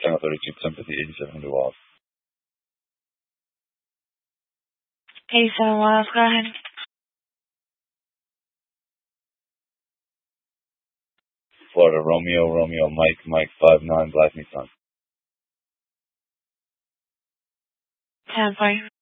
Channel 32, Sympathy, 8700 Wallace. 87 Wallace, go ahead. Florida, Romeo, Mike, 59, Black Nissan. 10 for you.